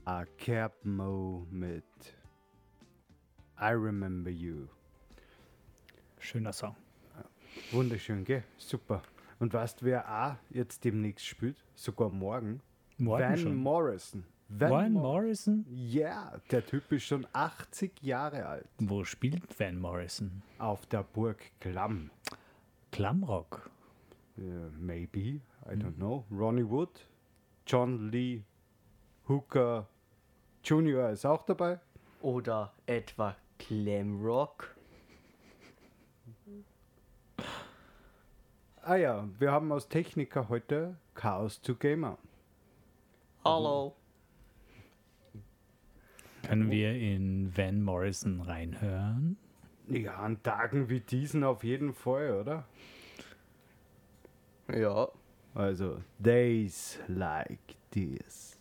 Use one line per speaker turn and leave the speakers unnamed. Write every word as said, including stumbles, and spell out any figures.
A Cap Mo mit I Remember You.
Schöner Song.
Wunderschön, gell? Super. Und weißt, wer auch jetzt demnächst spielt? Sogar morgen?
Morgen
Van
schon.
Morrison. Van,
Van
Mor-
Morrison?
Ja, der Typ ist schon achtzig Jahre alt.
Wo spielt Van Morrison?
Auf der Burg Klamm.
Klammrock.
Uh, maybe, I don't know. Ronnie Wood, John Lee Hooker Junior ist auch dabei.
Oder etwa Glamrock?
Ah ja, wir haben als Techniker heute Chaos to Gamer.
Hallo.
Können wir in Van Morrison reinhören?
Ja, an Tagen wie diesen auf jeden Fall, oder?
Ja.
Also, days like this.